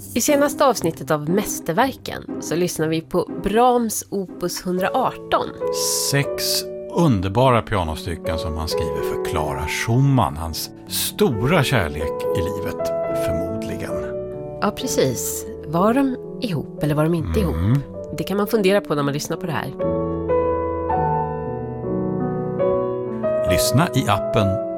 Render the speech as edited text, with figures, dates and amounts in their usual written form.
I senaste avsnittet av Mästerverken så lyssnar vi på Brahms opus 118. 6 underbara pianostycken som han skriver för Clara Schumann, hans stora kärlek i livet, förmodligen. Ja, precis. Var de ihop eller var de inte ihop? Det kan man fundera på när man lyssnar på det här. Lyssna i appen